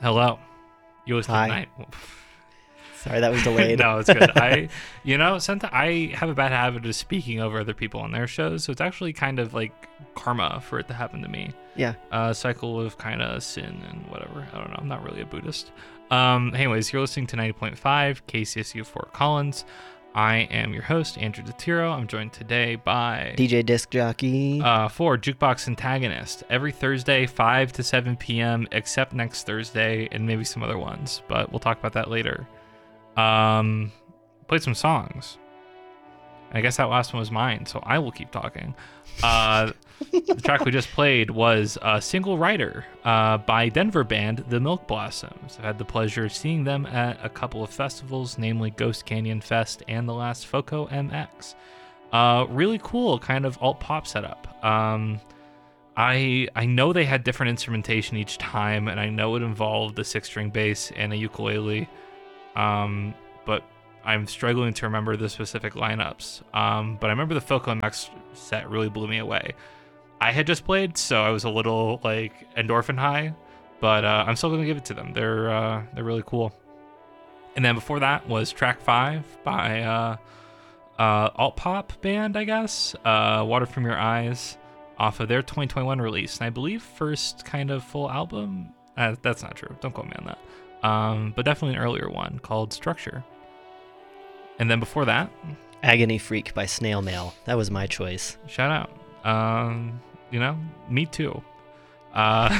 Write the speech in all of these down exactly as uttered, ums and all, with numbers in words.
Hello. You listen Hi. tonight. Sorry, that was delayed. No, it's good. I, you know, sometimes I have a bad habit of speaking over other people on their shows, so it's actually kind of like karma for it to happen to me. Yeah. A cycle of kind of sin and whatever. I don't know. I'm not really a Buddhist. Um. Anyways, you're listening to ninety point five K C S U Fort Collins. I am your host, Andrew DeTiro. I'm joined today by D J Disc Jockey. Uh, for Jukebox Antagonist every Thursday, five to seven p.m. except next Thursday and maybe some other ones, but we'll talk about that later. Um, played some songs. I guess that last one was mine, so I will keep talking. Uh, the track we just played was uh, Single Rider uh, by Denver band The Milk Blossoms. I've had the pleasure of seeing them at a couple of festivals, namely Ghost Canyon Fest and the last Foco M X. Uh, really cool kind of alt pop setup. Um, I I know they had different instrumentation each time, and I know it involved a six string bass and a ukulele. Um, but I'm struggling to remember the specific lineups. Um, but I remember the Foco M X set really blew me away. I had just played, so I was a little like endorphin high, but uh, I'm still gonna give it to them. They're uh, they're really cool. And then before that was track five by uh, uh, alt pop band, I guess, uh, Water From Your Eyes, off of their twenty twenty-one release, and I believe first kind of full album. Uh, that's not true. Don't quote me on that. Um, but definitely an earlier one called Structure. And then before that, Agony Freak by Snail Mail. That was my choice. shout out. Um, you know, me too. Uh,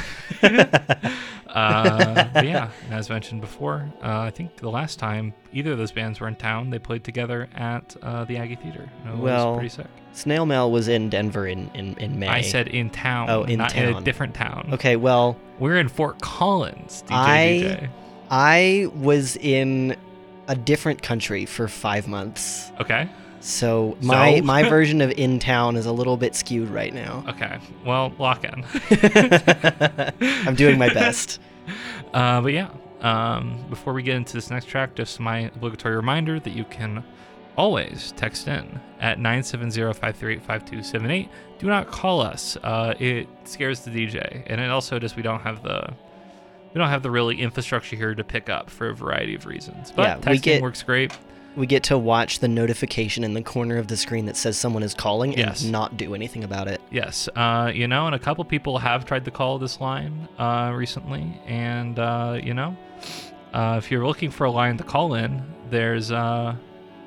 uh, but yeah, as mentioned before, uh, I think the last time either of those bands were in town, they played together at uh, the Aggie Theater. It was Well, pretty sick. Snail Mail was in Denver in, in, in May. I said in town, Oh, in not in a town. different town. Okay, well, We're in Fort Collins, D J I- D J. I was in a different country for five months. Okay. So my, So? my version of in town is a little bit skewed right now. Okay. Well, lock in. I'm doing my best. Uh, but yeah, um, before we get into this next track, just my obligatory reminder that you can always text in at nine seven zero, five three eight, five two seven eight. Do not call us. Uh, it scares the D J, and it also just we don't have the we don't have the really infrastructure here to pick up for a variety of reasons. But Yeah, we texting get- works great. We get to watch the notification in the corner of the screen that says someone is calling Yes. and not do anything about it. Yes, uh, you know, and a couple people have tried to call this line uh, recently, and uh, you know, uh, if you're looking for a line to call in, there's uh,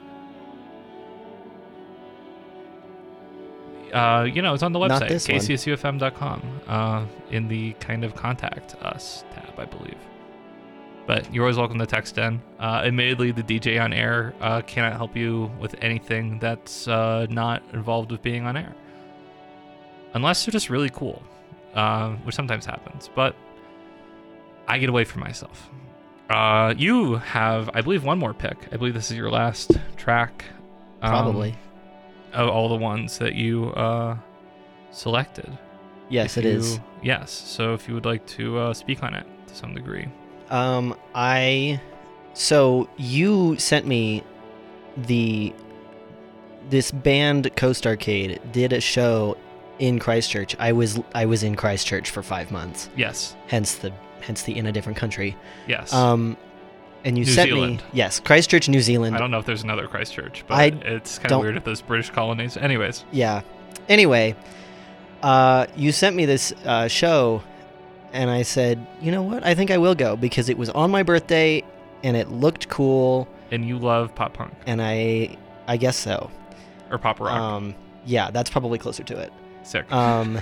uh, you know, it's on the Not website this one. k c s u f m dot com uh, in the kind of contact us tab, I believe. But you're always welcome to text in. Uh, admittedly, the D J on air uh, cannot help you with anything that's uh, not involved with being on air. Unless they're just really cool, uh, which sometimes happens. But I get away from myself. Uh, you have, I believe, one more pick. I believe this is your last track. um, Probably. Of all the ones that you uh, selected. Yes, If it you- is. Yes. So if you would like to uh, speak on it to some degree. Um, I, so you sent me the, this band Coast Arcade did a show in Christchurch. I was, I was in Christchurch for five months, Yes. hence the, hence the in a different country. Yes. Um, and you New sent Zealand. me, yes, Christchurch, New Zealand. I don't know if there's another Christchurch, but I it's kind of don't- weird at those British colonies. Anyways. Yeah. Anyway, uh, you sent me this uh, show, and I said, you know what? I think I will go because it was on my birthday, and it looked cool, And you love pop punk and I, I guess so. or pop rock. Um, yeah, that's probably closer to it. Sick. Um,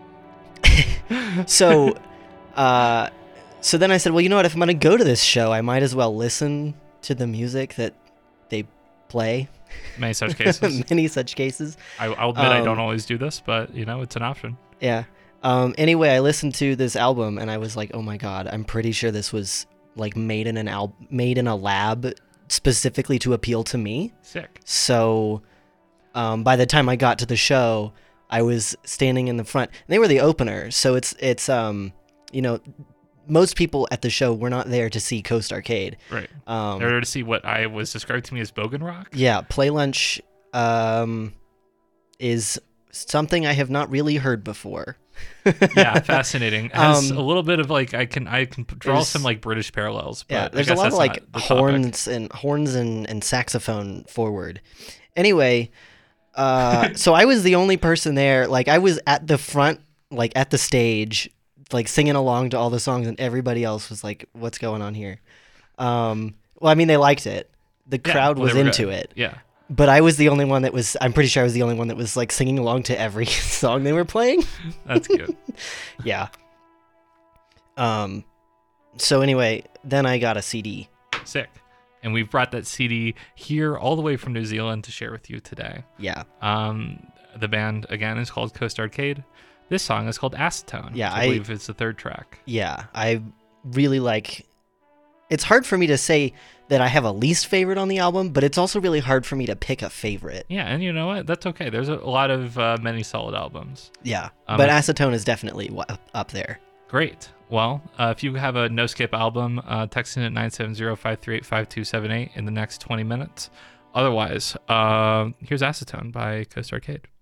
so, uh, so then I said, well, you know what? If I'm gonna go to this show, I might as well listen to the music that they play. Many such cases. Many such cases. I, I'll admit I don't Um, always do this, but you know, it's an option. Yeah. Um, anyway, I listened to this album and I was like, oh my god, I'm pretty sure this was like made in an al- made in a lab specifically to appeal to me. Sick. So, um, by the time I got to the show, I was standing in the front. And they were the opener, so it's it's um, you know, most people at the show were not there to see Coast Arcade. Right. Um, They're there to see what I was described to me as Bogan Rock. yeah, Play Lunch um, is something I have not really heard before. Yeah, fascinating. Has Um, a little bit of like I can I can draw there's- some like British parallels. But Yeah, I there's a guess lot of that's like not the topic. horns and horns and, and saxophone forward. Anyway, uh, so I was the only person there. Like I was at the front, like at the stage, like singing along to all the songs, and everybody else was like, "What's going on here?" Um, well, I mean, they liked it. The Yeah, crowd well, was they were into good. it, Yeah. but I was the only one that was. I'm pretty sure I was the only one that was like singing along to every song they were playing. That's good. Yeah. Um. So anyway, then I got a C D. Sick. And we've brought that C D here all the way from New Zealand to share with you today. Yeah. Um, the band, again, is called Coast Arcade. This song is called Acetone. Yeah, which I, I- believe it's the third track. Yeah, I really like. It's hard for me to say that I have a least favorite on the album, but it's also really hard for me to pick a favorite. Yeah, and you know what? That's okay. There's a lot of uh, many solid albums. Yeah, Um, but I- Acetone is definitely wa- up there. Great. Well, uh, if you have a no skip album, uh, text in at nine seven zero, five three eight, five two seven eight in the next twenty minutes. Otherwise, uh, here's Acetone by Coast Arcade.